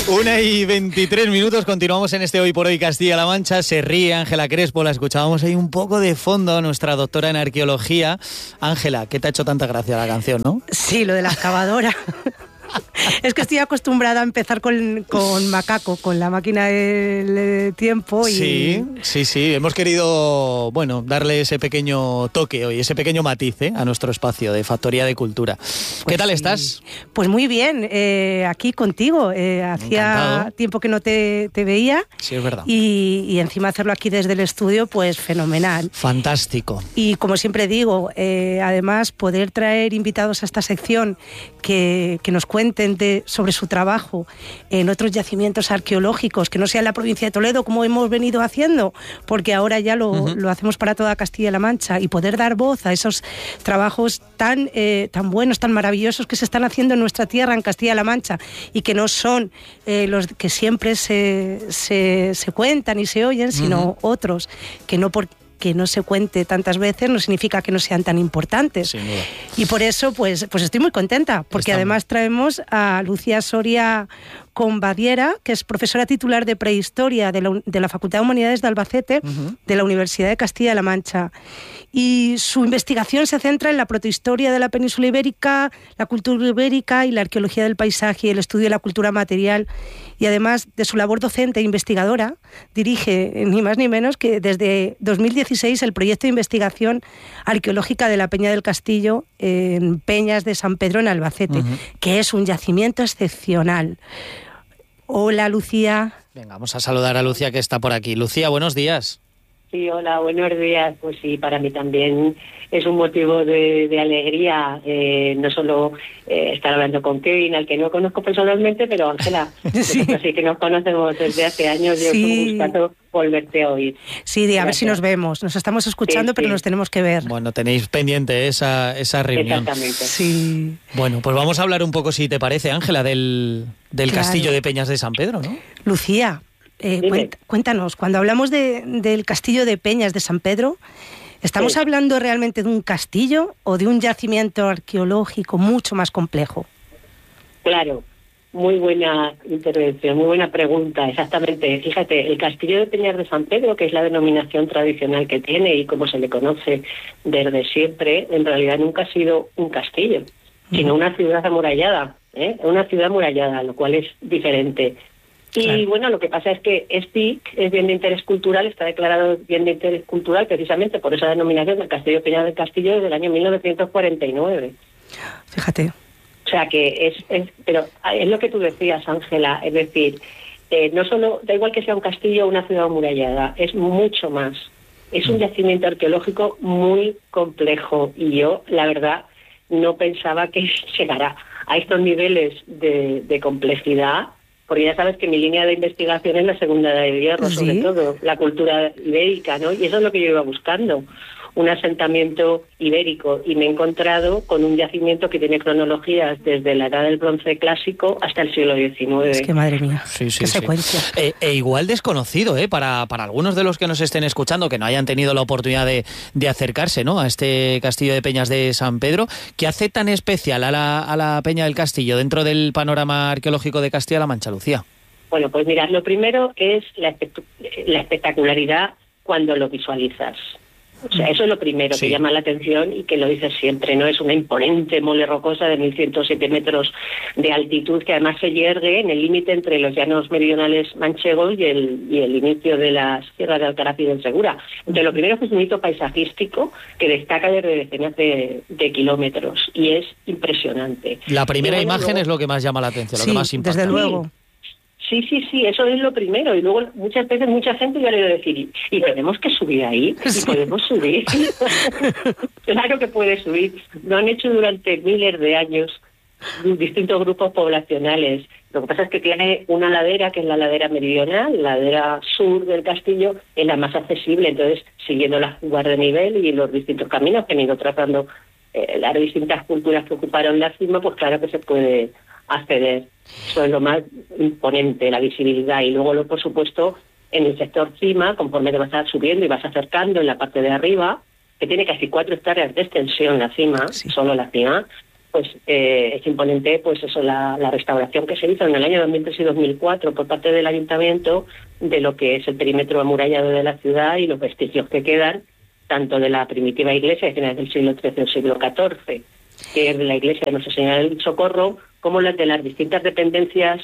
1:23, continuamos en este Hoy por Hoy Castilla-La Mancha. Se ríe Ángela Crespo, la escuchábamos ahí un poco de fondo, nuestra doctora en arqueología. Ángela, ¿qué te ha hecho tanta gracia la canción, no? Sí, lo de la excavadora. Es que estoy acostumbrada a empezar con Macaco, con la máquina del tiempo. Y... Sí. Hemos querido, darle ese pequeño toque hoy, ese pequeño matiz a nuestro espacio de Factoría de Cultura. ¿Qué tal estás? Pues muy bien, aquí contigo. Hacía Encantado. tiempo que no te veía. Sí, es verdad. Y encima hacerlo aquí desde el estudio, pues fenomenal. Fantástico. Y como siempre digo, además poder traer invitados a esta sección que nos cuenten sobre su trabajo en otros yacimientos arqueológicos, que no sea en la provincia de Toledo como hemos venido haciendo, porque ahora ya lo hacemos para toda Castilla-La Mancha, y poder dar voz a esos trabajos tan buenos, tan maravillosos que se están haciendo en nuestra tierra, en Castilla-La Mancha, y que no son los que siempre se cuentan y se oyen, sino otros que no se cuente tantas veces no significa que no sean tan importantes. Sin duda. Y por eso pues estoy muy contenta, porque además traemos a Lucía Soria Combadiera, que es profesora titular de Prehistoria de la Facultad de Humanidades de Albacete, de la Universidad de Castilla-La Mancha. Y su investigación se centra en la protohistoria de la península ibérica, la cultura ibérica y la arqueología del paisaje y el estudio de la cultura material. Y además de su labor docente e investigadora, dirige ni más ni menos que desde 2016 el proyecto de investigación arqueológica de la Peña del Castillo en Peñas de San Pedro en Albacete, que es un yacimiento excepcional. Hola, Lucía. Venga, vamos a saludar a Lucía, que está por aquí. Lucía, buenos días. Sí, hola, buenos días. Pues sí, para mí también es un motivo de alegría, no solo estar hablando con Kevin, al que no conozco personalmente, pero Ángela, sí que nos conocemos desde hace años, y es un gustazo volverte a oír. Sí, a ver si nos vemos. Nos estamos escuchando, pero nos tenemos que ver. Bueno, tenéis pendiente esa reunión. Exactamente. Sí. Bueno, pues vamos a hablar un poco, si te parece, Ángela, del Claro. Castillo de Peñas de San Pedro, ¿no? Lucía, cuéntanos, cuando hablamos del Castillo de Peñas de San Pedro, ¿estamos hablando realmente de un castillo o de un yacimiento arqueológico mucho más complejo? Claro, muy buena intervención, muy buena pregunta, exactamente. Fíjate, el Castillo de Peñas de San Pedro, que es la denominación tradicional que tiene y como se le conoce desde siempre, en realidad nunca ha sido un castillo, sino una ciudad amurallada, una ciudad amurallada, lo cual es diferente. Y claro, bueno, lo que pasa es que es bien de interés cultural, está declarado bien de interés cultural precisamente por esa denominación del Castillo de Peñas del Castillo desde el año 1949. Fíjate. O sea que pero es lo que tú decías, Ángela, es decir, no solo, da igual que sea un castillo o una ciudad amurallada, es mucho más. Es un yacimiento arqueológico muy complejo y yo, la verdad, no pensaba que llegara a estos niveles de complejidad, porque ya sabes que mi línea de investigación es la Segunda Edad de Hierro, sobre todo, la cultura ibérica, ¿no? Y eso es lo que yo iba buscando, un asentamiento ibérico, y me he encontrado con un yacimiento que tiene cronologías desde la Edad del Bronce clásico hasta el siglo XIX. Es que madre mía, qué secuencia. Igual desconocido, para algunos de los que nos estén escuchando, que no hayan tenido la oportunidad de acercarse, ¿no?, a este Castillo de Peñas de San Pedro. ¿Qué hace tan especial a la Peña del Castillo dentro del panorama arqueológico de Castilla-La Mancha, Lucía? Bueno, pues mira, lo primero es la espectacularidad cuando lo visualizas. O sea, eso es lo primero que llama la atención y que lo dices siempre, ¿no? Es una imponente mole rocosa de 1.107 metros de altitud que además se yergue en el límite entre los llanos meridionales manchegos y el inicio de las sierras de Alcaraz y del Segura. Entonces, lo primero es que es un hito paisajístico que destaca desde decenas de kilómetros y es impresionante. La primera imagen es lo que más llama la atención, lo que más impacta. Desde luego. Sí, eso es lo primero. Y luego muchas veces mucha gente ya le va a decir, ¿y tenemos que subir ahí? ¿Y podemos subir? Claro que puede subir. Lo han hecho durante miles de años distintos grupos poblacionales. Lo que pasa es que tiene una ladera, que es la ladera meridional, la ladera sur del castillo, es la más accesible. Entonces, siguiendo las curvas de nivel y los distintos caminos que han ido trazando las distintas culturas que ocuparon la cima, pues claro que se puede acceder. Eso es lo más imponente, la visibilidad. Y luego, por supuesto, en el sector cima, conforme te vas a subiendo y vas acercando en la parte de arriba, que tiene casi 4 hectáreas de extensión la cima, solo la cima, pues es imponente, pues eso, la restauración que se hizo en el año 2003 y 2004 por parte del ayuntamiento de lo que es el perímetro amurallado de la ciudad y los vestigios que quedan, tanto de la primitiva iglesia de finales del siglo XIII o siglo XIV, que es de la iglesia de Nuestra Señora del Socorro, como las de las distintas dependencias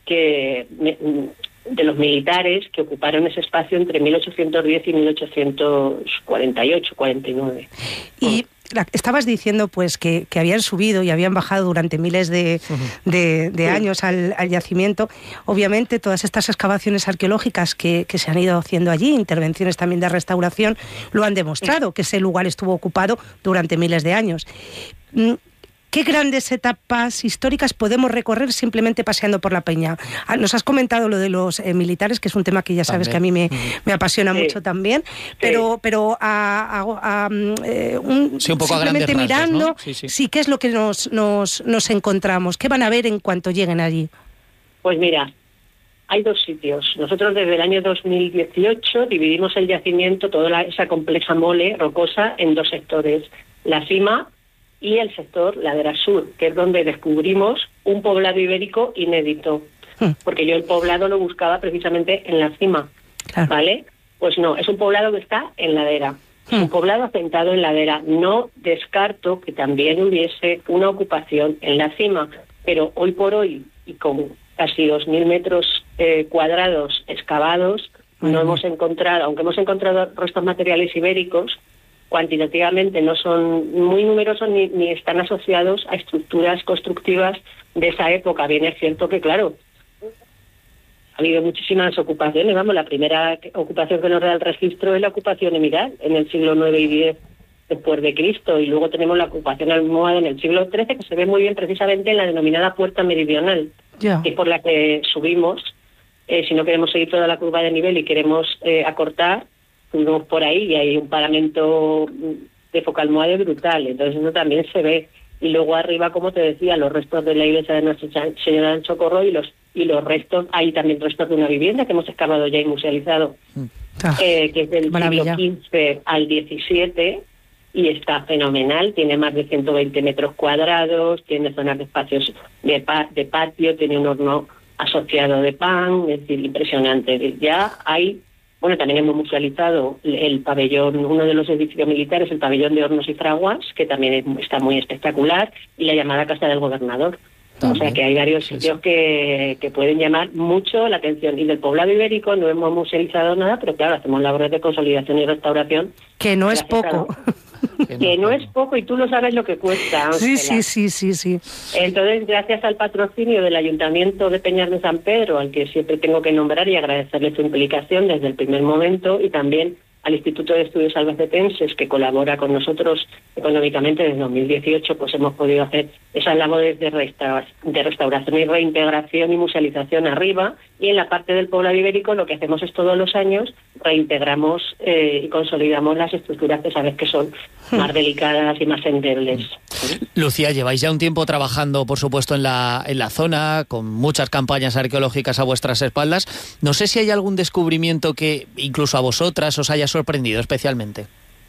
de los militares que ocuparon ese espacio entre 1810 y 1848-49. Y estabas diciendo pues que habían subido y habían bajado durante miles de años al yacimiento. Obviamente todas estas excavaciones arqueológicas que se han ido haciendo allí, intervenciones también de restauración, lo han demostrado, que ese lugar estuvo ocupado durante miles de años. ¿Qué grandes etapas históricas podemos recorrer simplemente paseando por la peña? Nos has comentado lo de los militares, que es un tema que ya sabes que a mí me apasiona mucho también, pero un poco simplemente a mirando, rasgos, ¿no? Sí, ¿qué es lo que nos encontramos? ¿Qué van a ver en cuanto lleguen allí? Pues mira, hay dos sitios. Nosotros desde el año 2018 dividimos el yacimiento, toda esa compleja mole rocosa, en dos sectores. La cima y el sector ladera sur, que es donde descubrimos un poblado ibérico inédito, porque yo el poblado lo buscaba precisamente en la cima, claro. ¿Vale? Pues no, es un poblado que está en ladera, es un poblado asentado en ladera. No descarto que también hubiese una ocupación en la cima, pero hoy por hoy, y con casi 2.000 metros cuadrados excavados, no hemos encontrado, aunque hemos encontrado restos materiales ibéricos, cuantitativamente no son muy numerosos ni están asociados a estructuras constructivas de esa época. Bien, es cierto que, claro, ha habido muchísimas ocupaciones. Vamos, la primera ocupación que nos da el registro es la ocupación emiral en el siglo IX y X después de Cristo, y luego tenemos la ocupación almohade en el siglo XIII, que se ve muy bien precisamente en la denominada puerta meridional, que es por la que subimos. Si no queremos seguir toda la curva de nivel y queremos acortar, subimos por ahí y hay un paramento de foca almohade brutal, entonces eso también se ve. Y luego arriba, como te decía, los restos de la iglesia de Nuestra Señora del Socorro y los restos, hay también restos de una vivienda que hemos excavado ya y musealizado, que es del siglo XV al XVII, y está fenomenal, tiene más de 120 metros cuadrados, tiene zonas de espacios de patio, tiene un horno asociado de pan, es decir, impresionante. Ya hay, bueno, también hemos musealizado el pabellón, uno de los edificios militares, el pabellón de hornos y fraguas, que también está muy espectacular, y la llamada Casa del Gobernador. También. O sea que hay varios sitios que pueden llamar mucho la atención. Y del poblado ibérico no hemos musealizado nada, pero claro, hacemos labores de consolidación y restauración. Que no es poco. Que no es poco, y tú lo sabes lo que cuesta. Sí. Entonces, gracias al patrocinio del Ayuntamiento de Peñas de San Pedro, al que siempre tengo que nombrar y agradecerle su implicación desde el primer momento, y también al Instituto de Estudios Albacetenses, que colabora con nosotros económicamente desde 2018, pues hemos podido hacer esas labores de restauración y reintegración y musealización arriba, y en la parte del poblado ibérico lo que hacemos es todos los años reintegramos y consolidamos las estructuras que sabes que son más delicadas y más endebles. Lucía, lleváis ya un tiempo trabajando, por supuesto, en la zona, con muchas campañas arqueológicas a vuestras espaldas. No sé si hay algún descubrimiento que incluso a vosotras os haya sorprendido especialmente.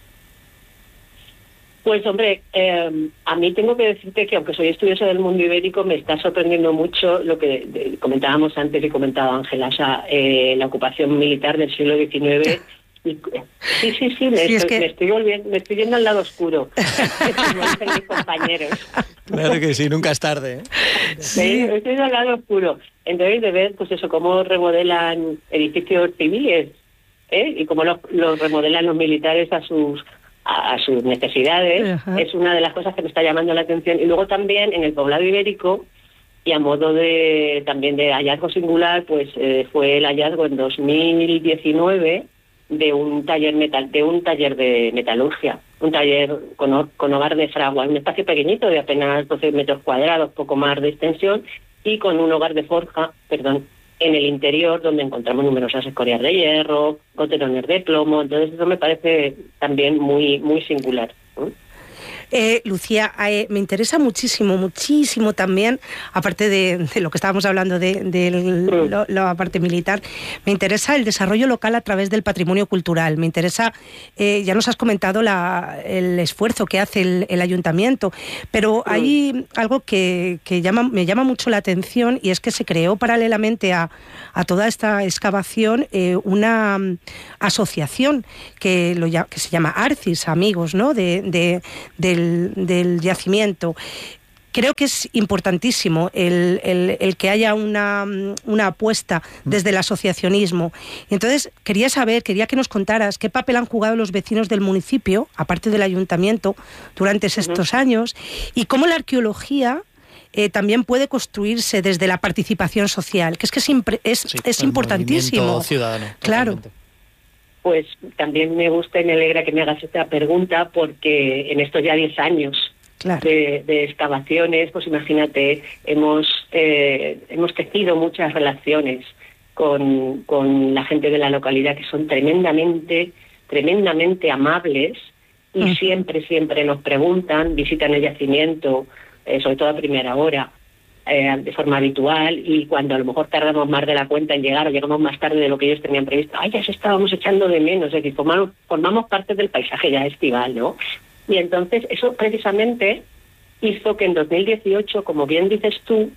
Pues hombre, a mí tengo que decirte que aunque soy estudiosa del mundo ibérico, me está sorprendiendo mucho lo que comentábamos antes y comentaba Ángela, o sea, la ocupación militar del siglo XIX. Sí, me estoy yendo al lado oscuro, como dicen mis compañeros. Claro que sí, nunca es tarde, ¿eh? Sí. Estoy yendo al lado oscuro. Entonces, de ver, pues eso, cómo remodelan edificios civiles, y cómo los remodelan los militares a sus necesidades. Ajá. Es una de las cosas que me está llamando la atención. Y luego también en el poblado ibérico, y a modo también de hallazgo singular, pues fue el hallazgo en 2019 de un taller de metalurgia, un taller con hogar de fragua, un espacio pequeñito de apenas 12 metros cuadrados, poco más de extensión, y con un hogar de forja, en el interior, donde encontramos numerosas escorias de hierro, goterones de plomo. Entonces eso me parece también muy, muy singular. Lucía, me interesa muchísimo también, aparte de lo que estábamos hablando de la parte militar, me interesa el desarrollo local a través del patrimonio cultural. Me interesa, ya nos has comentado el esfuerzo que hace el ayuntamiento, pero hay algo que me llama mucho la atención, y es que se creó paralelamente a toda esta excavación una asociación que se llama ARCIS, amigos, ¿no?, del yacimiento. Creo que es importantísimo el que haya una apuesta desde el asociacionismo. Entonces, quería que nos contaras qué papel han jugado los vecinos del municipio, aparte del ayuntamiento, durante estos años, y cómo la arqueología también puede construirse desde la participación social, que es importantísimo. Ciudadano, claro. Totalmente. Pues también me gusta y me alegra que me hagas esta pregunta, porque en estos ya 10 años de excavaciones, pues imagínate, hemos tejido muchas relaciones con la gente de la localidad, que son tremendamente amables, y siempre nos preguntan, visitan el yacimiento, sobre todo a primera hora, de forma habitual, y cuando a lo mejor tardamos más de la cuenta en llegar o llegamos más tarde de lo que ellos tenían previsto, ya se estábamos echando de menos, es decir, formamos parte del paisaje ya estival, ¿no? Y entonces eso precisamente hizo que en 2018, como bien dices tú,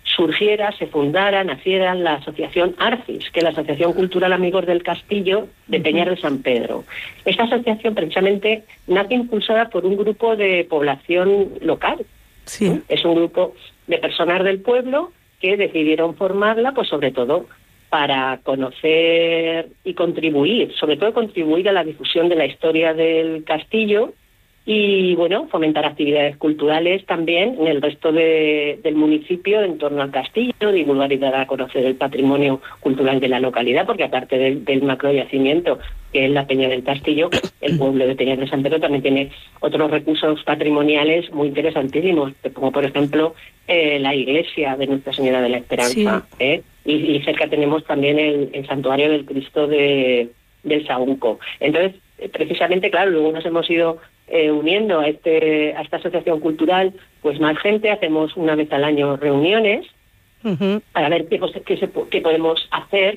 naciera la asociación ARCIS, que es la Asociación Cultural Amigos del Castillo de Peñas de San Pedro. Esta asociación precisamente nace impulsada por un grupo de población local. Sí. Es un grupo de personas del pueblo que decidieron formarla, pues sobre todo para conocer y contribuir, sobre todo contribuir a la difusión de la historia del castillo, y bueno, fomentar actividades culturales también en el resto del municipio en torno al castillo, divulgar y dar a conocer el patrimonio cultural de la localidad, porque aparte del macroyacimiento, que es la Peña del Castillo, el pueblo de Peñas de San Pedro también tiene otros recursos patrimoniales muy interesantísimos, como por ejemplo la iglesia de Nuestra Señora de la Esperanza, sí. Y cerca tenemos también el santuario del Cristo del Saúnco. Entonces, precisamente, claro, luego nos hemos ido uniendo a esta asociación cultural, pues más gente, hacemos una vez al año reuniones para ver qué podemos hacer,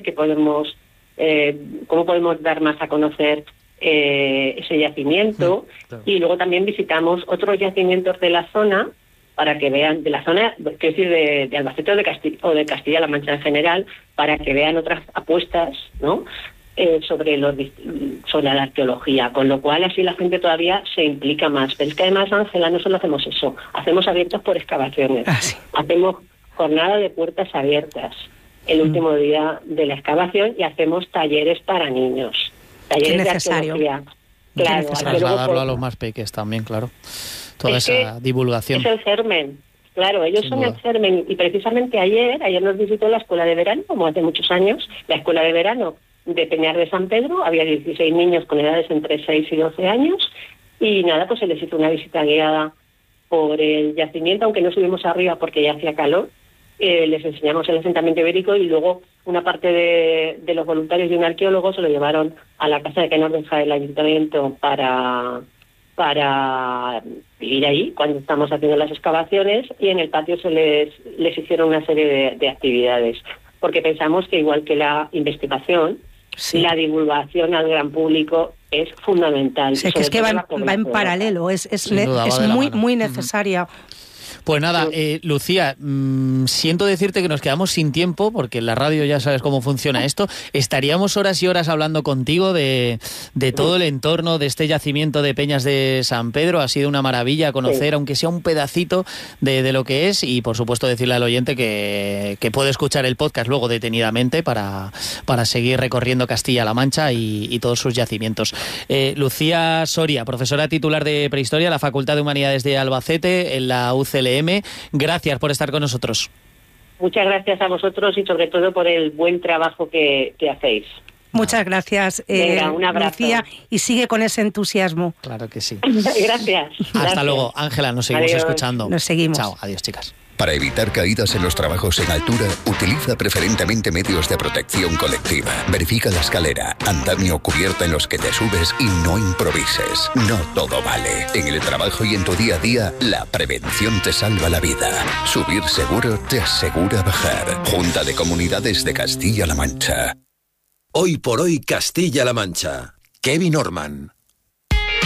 cómo podemos dar más a conocer ese yacimiento, claro. Y luego también visitamos otros yacimientos de la zona para que vean, de la zona, quiero decir, de Albacete o de Castilla-La Mancha en general, para que vean otras apuestas, ¿no?, sobre la arqueología, con lo cual así la gente todavía se implica más. Pero es que además, Ángela, no solo hacemos eso, hacemos abiertos por excavaciones, sí. Hacemos jornada de puertas abiertas el último día de la excavación, y hacemos talleres para niños, talleres de arqueología. Claro, trasladarlo a los más pequeños también, claro. Toda esa divulgación. Es el germen. Claro, ellos son el germen, y precisamente ayer nos visitó la escuela de verano, como hace muchos años, la escuela de verano de Peñas de San Pedro. Había 16 niños con edades entre 6 y 12 años, y nada, pues se les hizo una visita guiada por el yacimiento, aunque no subimos arriba porque ya hacía calor. Les enseñamos el asentamiento ibérico, y luego una parte de los voluntarios y un arqueólogo se lo llevaron a la casa que nos deja el ayuntamiento para vivir ahí cuando estamos haciendo las excavaciones, y en el patio les hicieron una serie de actividades, porque pensamos que igual que la investigación, sí, la divulgación al gran público es fundamental. Sí, que es que va en paralelo, es muy necesaria. Pues nada, Lucía, siento decirte que nos quedamos sin tiempo, porque en la radio ya sabes cómo funciona esto. Estaríamos horas y horas hablando contigo de todo el entorno de este yacimiento de Peñas de San Pedro. Ha sido una maravilla conocer, aunque sea un pedacito de lo que es, y por supuesto decirle al oyente que puede escuchar el podcast luego detenidamente para seguir recorriendo Castilla-La Mancha y todos sus yacimientos. Lucía Soria, profesora titular de Prehistoria, la Facultad de Humanidades de Albacete, en la UCLM. Gracias por estar con nosotros. Muchas gracias a vosotros, y sobre todo por el buen trabajo que hacéis. Muchas gracias, Venga, un abrazo. Lucía, y sigue con ese entusiasmo. Claro que sí. Gracias. Hasta luego, Ángela, nos seguimos escuchando. Nos seguimos. Chao, adiós, chicas. Para evitar caídas en los trabajos en altura, utiliza preferentemente medios de protección colectiva. Verifica la escalera, andamio o cubierta en los que te subes y no improvises. No todo vale. En el trabajo y en tu día a día, la prevención te salva la vida. Subir seguro te asegura bajar. Junta de Comunidades de Castilla-La Mancha. Hoy por hoy Castilla-La Mancha. Kevin Orman.